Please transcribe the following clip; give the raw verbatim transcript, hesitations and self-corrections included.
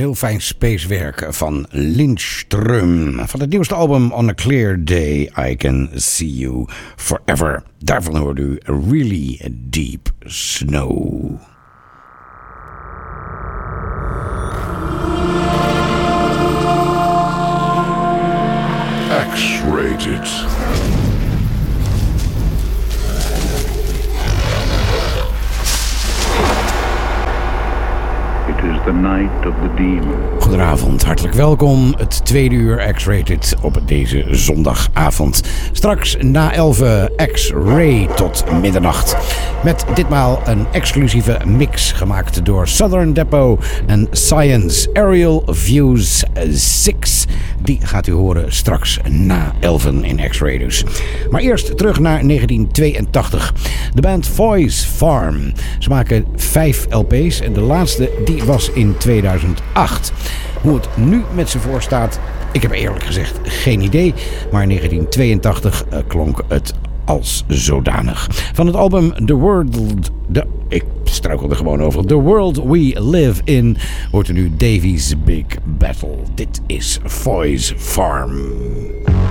heel fijn spacewerk van Lindström. Van het nieuwste album On a Clear Day, I Can See You Forever. Daarvan hoort u Really Deep Snow. X-Rated. The night of the demon. Goedenavond, hartelijk welkom. Het tweede uur X-Rated op deze zondagavond. Straks na elf X-Ray tot middernacht. Met ditmaal een exclusieve mix gemaakt door Southern Depot en Science. Aerial Views zes. Die gaat u horen straks na elfen in X-Ray dus. Maar eerst terug naar negentien tweeëntachtig. De band Voice Farm. Ze maken vijf L P's en de laatste die was in tweeduizend acht. Hoe het nu met ze voor staat, ik heb eerlijk gezegd geen idee. Maar in negentien tweeëntachtig uh, klonk het als zodanig. Van het album The World... De, ik struikel er gewoon over. The World We Live In hoort u nu Davy's Big Battle. Dit is Voice Farm.